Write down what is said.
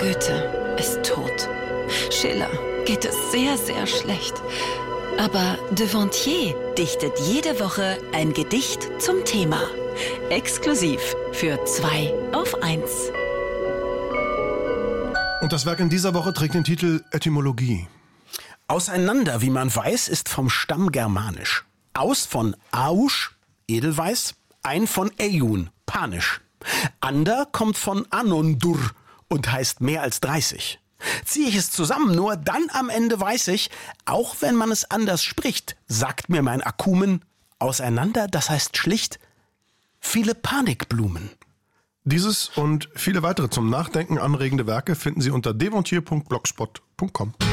Goethe ist tot. Schiller geht es sehr, sehr schlecht. Aber Devontier dichtet jede Woche ein Gedicht zum Thema. Exklusiv für 2 auf 1. Und das Werk in dieser Woche trägt den Titel Etymologie. Auseinander, wie man weiß, ist vom Stamm germanisch. Aus von Ausch, Edelweiß, ein von Eyun, panisch. Ander kommt von Anondur und heißt mehr als 30. Ziehe ich es zusammen, nur dann am Ende weiß ich, auch wenn man es anders spricht, sagt mir mein Akumen, auseinander, das heißt schlicht, viele Panikblumen. Dieses und viele weitere zum Nachdenken anregende Werke finden Sie unter devontier.blogspot.com.